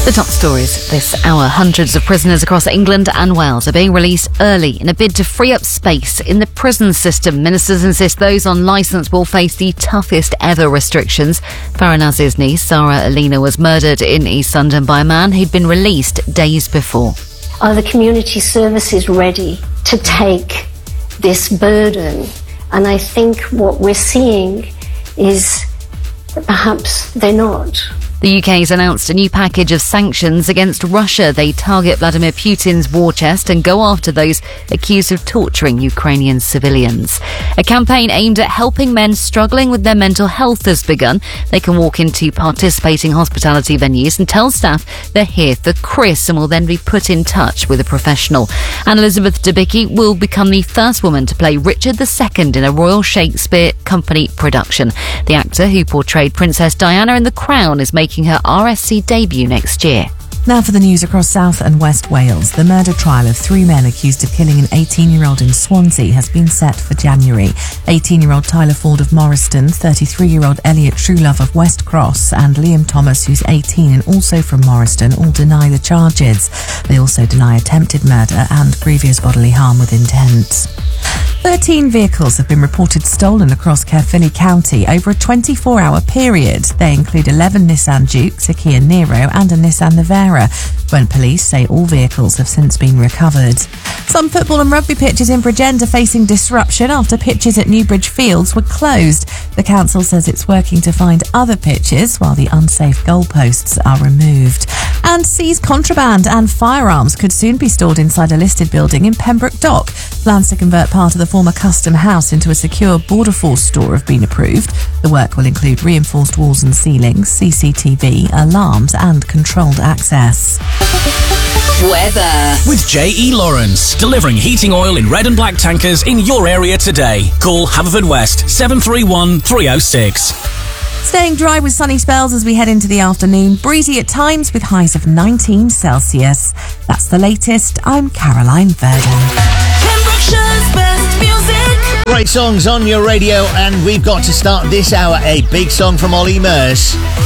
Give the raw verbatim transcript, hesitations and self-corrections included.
The top stories this hour. Hundreds of prisoners across England and Wales are being released early in a bid to free up space in the prison system. Ministers insist those on licence will face the toughest ever restrictions. Farah Nazir's niece, Sarah Alina, was murdered in East London by a man who'd been released days before. Are the community services ready to take this burden? And I think what we're seeing is that perhaps they're not. The U K's announced a new package of sanctions against Russia. They target Vladimir Putin's war chest and go after those accused of torturing Ukrainian civilians. A campaign aimed at helping men struggling with their mental health has begun. They can walk into participating hospitality venues and tell staff they're here for Chris and will then be put in touch with a professional. And Elizabeth Debicki will become the first woman to play Richard the Second in a Royal Shakespeare Company production. The actor who portrayed Princess Diana in The Crown is making her R S C debut next year. Now for the news across South and West Wales. The murder trial of three men accused of killing an eighteen-year-old in Swansea has been set for January. eighteen-year-old Tyler Ford of Morriston, thirty-three-year-old Elliot Truelove of West Cross and Liam Thomas, who's eighteen and also from Morriston, all deny the charges. They also deny attempted murder and grievous bodily harm with intent. thirteen vehicles have been reported stolen across Caerphilly County over a twenty-four hour period. They include eleven Nissan Dukes, a Kia Niro and a Nissan Navara, when police say all vehicles have since been recovered. Some football and rugby pitches in Bridgend are facing disruption after pitches at Newbridge Fields were closed. The council says it's working to find other pitches while the unsafe goalposts are removed. And seized contraband and firearms could soon be stored inside a listed building in Pembroke Dock. Plans to convert part of the former Custom House into a secure Border Force store have been approved. The work will include reinforced walls and ceilings, C C T V, alarms and controlled access. Weather. With J E Lawrence, delivering heating oil in red and black tankers in your area today. Call Haverfordwest seven three one, three oh six. Staying dry with sunny spells as we head into the afternoon. Breezy at times with highs of nineteen Celsius. That's the latest. I'm Caroline Verdon. Pembrokeshire's best music. Great songs on your radio, and we've got to start this hour a big song from Ollie Murs.